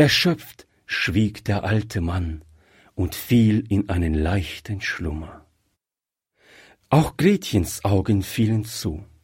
Erschöpft schwieg der alte Mann und fiel in einen leichten Schlummer. Auch Gretchens Augen fielen zu.